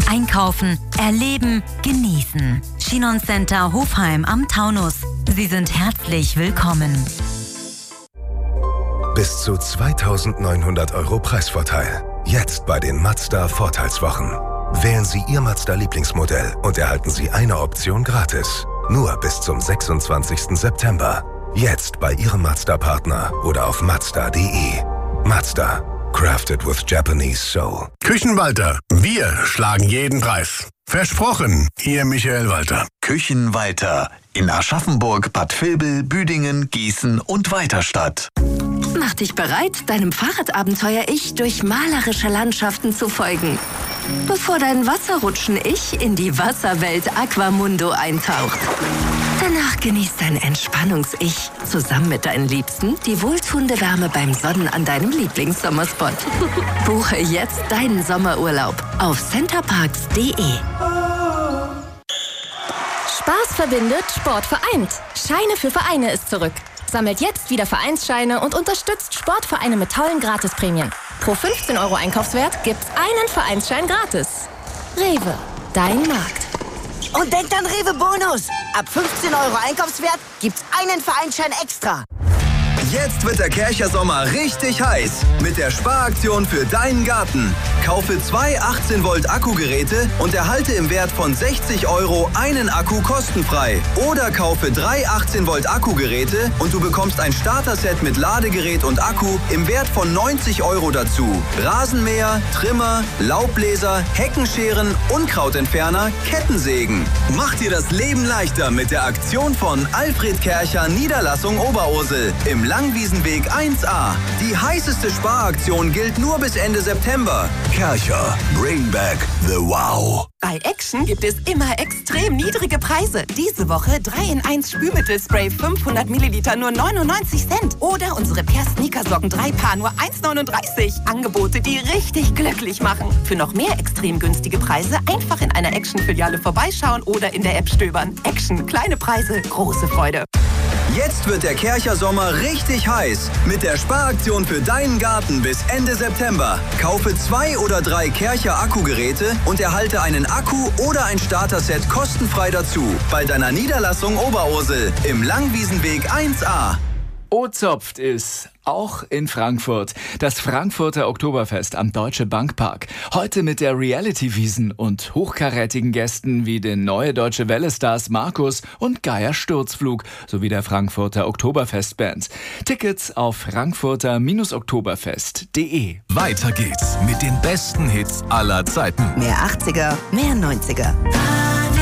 Einkaufen, erleben, genießen. Chinon Center Hofheim am Taunus. Sie sind herzlich willkommen. Bis zu 2.900 € Preisvorteil. Jetzt bei den Mazda Vorteilswochen. Wählen Sie Ihr Mazda-Lieblingsmodell und erhalten Sie eine Option gratis. Nur bis zum 26. September. Jetzt bei Ihrem Mazda-Partner oder auf Mazda.de. Mazda. Crafted with Japanese soul. Küchenwalter. Wir schlagen jeden Preis. Versprochen, Ihr Michael Walter. Küchenwalter. In Aschaffenburg, Bad Vilbel, Büdingen, Gießen und Weiterstadt. Mach dich bereit, deinem Fahrradabenteuer-Ich durch malerische Landschaften zu folgen. Bevor dein Wasserrutschen-Ich in die Wasserwelt Aquamundo eintaucht. Danach genießt dein Entspannungs-Ich zusammen mit deinen Liebsten die wohltuende Wärme beim Sonnen an deinem Lieblingssommerspot. Buche jetzt deinen Sommerurlaub auf centerparks.de. Spaß verbindet, Sport vereint. Scheine für Vereine ist zurück. Sammelt jetzt wieder Vereinsscheine und unterstützt Sportvereine mit tollen Gratisprämien. Pro 15 € Einkaufswert gibt's einen Vereinsschein gratis. Rewe, dein Markt. Und denkt an Rewe Bonus. Ab 15 € Einkaufswert gibt's einen Vereinsschein extra. Jetzt wird der Kärcher Sommer richtig heiß mit der Sparaktion für deinen Garten. Kaufe 2 18-Volt-Akkugeräte und erhalte im Wert von 60 € einen Akku kostenfrei. Oder kaufe 3 18-Volt-Akkugeräte und du bekommst ein Starter-Set mit Ladegerät und Akku im Wert von 90 € dazu. Rasenmäher, Trimmer, Laubbläser, Heckenscheren, Unkrautentferner, Kettensägen. Mach dir das Leben leichter mit der Aktion von Alfred Kärcher Niederlassung Oberursel im Langwiesenweg 1a. Die heißeste Sparaktion gilt nur bis Ende September. Kärcher. Bring back the wow. Bei Action gibt es immer extrem niedrige Preise. Diese Woche 3-in-1 Spülmittelspray 500 Milliliter nur 99 Cent. Oder unsere Per Sneakersocken 3 Paar nur 1,39. Angebote, die richtig glücklich machen. Für noch mehr extrem günstige Preise einfach in einer Action-Filiale vorbeischauen oder in der App stöbern. Action, kleine Preise, große Freude. Jetzt wird der Kärcher Sommer richtig heiß mit der Sparaktion für deinen Garten bis Ende September. Kaufe 2 oder 3 Kärcher Akkugeräte und erhalte einen Akku oder ein Starter-Set kostenfrei dazu. Bei deiner Niederlassung Oberursel im Langwiesenweg 1a. O-Zopft ist auch in Frankfurt. Das Frankfurter Oktoberfest am Deutsche Bankpark. Heute mit der Reality-Wiesen und hochkarätigen Gästen wie den Neue Deutsche Welle-Stars Markus und Geier Sturzflug sowie der Frankfurter Oktoberfestband. Tickets auf frankfurter-oktoberfest.de. Weiter geht's mit den besten Hits aller Zeiten. Mehr 80er, mehr 90er.